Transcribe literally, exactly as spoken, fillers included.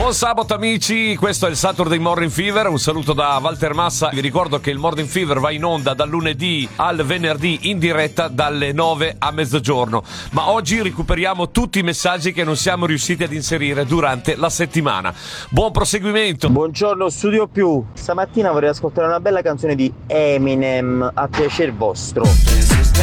Buon sabato amici, questo è il Saturday Morning Fever, un saluto da Walter Massa. Vi ricordo che il Morning Fever va in onda dal lunedì al venerdì in diretta dalle nove a mezzogiorno, ma oggi recuperiamo tutti i messaggi che non siamo riusciti ad inserire durante la settimana. Buon proseguimento. Buongiorno Studio Più, stamattina vorrei ascoltare una bella canzone di Eminem, a piacer vostro.